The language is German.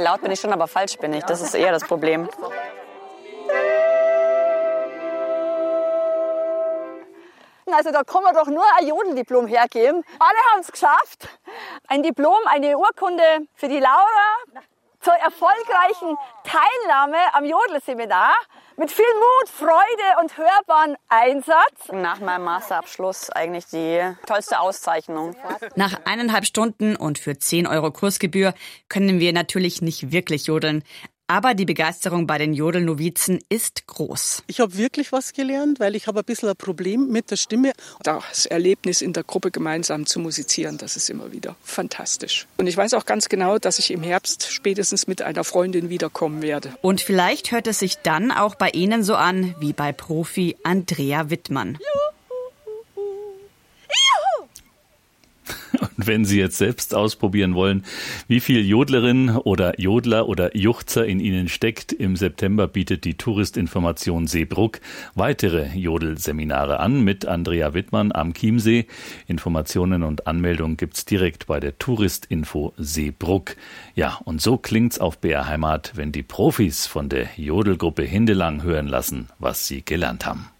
laut bin ich schon, aber falsch bin ich. Das ist eher das Problem. Also da kann man doch nur ein Jodeldiplom hergeben. Alle haben es geschafft. Ein Diplom, eine Urkunde für die Laura zur erfolgreichen Teilnahme am Jodelseminar mit viel Mut, Freude und hörbaren Einsatz. Nach meinem Masterabschluss eigentlich die tollste Auszeichnung. Nach 1,5 Stunden und für 10 € Kursgebühr können wir natürlich nicht wirklich jodeln. Aber die Begeisterung bei den Jodelnovizen ist groß. Ich habe wirklich was gelernt, weil ich habe ein bisschen ein Problem mit der Stimme. Das Erlebnis in der Gruppe gemeinsam zu musizieren, das ist immer wieder fantastisch. Und ich weiß auch ganz genau, dass ich im Herbst spätestens mit einer Freundin wiederkommen werde. Und vielleicht hört es sich dann auch bei Ihnen so an wie bei Profi Andrea Wittmann. Und wenn Sie jetzt selbst ausprobieren wollen, wie viel Jodlerin oder Jodler oder Juchzer in Ihnen steckt, im September bietet die Touristinformation Seebrugg weitere Jodelseminare an mit Andrea Wittmann am Chiemsee. Informationen und Anmeldungen gibt's direkt bei der Touristinfo Seebrugg. Ja, und so klingt's auf BR Heimat, wenn die Profis von der Jodelgruppe Hindelang hören lassen, was sie gelernt haben.